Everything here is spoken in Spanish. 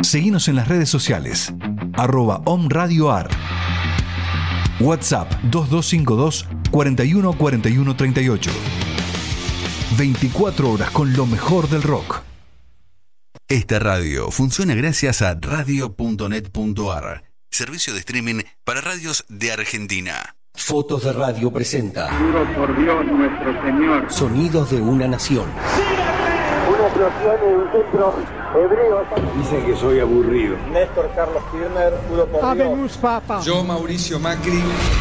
Seguinos en las redes sociales. @omradioar. WhatsApp 2252 41 41 38. 24 horas con lo mejor del rock. Esta radio funciona gracias a radio.net.ar, servicio de streaming para radios de Argentina. Fotos de Radio presenta. Juro por Dios nuestro Señor. Sonidos de una nación. Una explosión en un centro hebreo. Dicen que soy aburrido. Néstor Carlos Kirchner, juro por Dios. Papa. Yo, Mauricio Macri.